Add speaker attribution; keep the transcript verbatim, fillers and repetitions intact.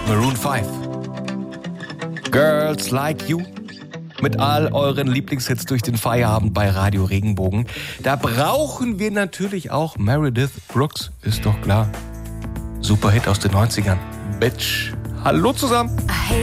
Speaker 1: Maroon fünf. Girls Like You. Mit all euren Lieblingshits durch den Feierabend bei Radio Regenbogen. Da brauchen wir natürlich auch Meredith Brooks, ist doch klar. Super Hit aus den neunzigern. Bitch. Hallo zusammen.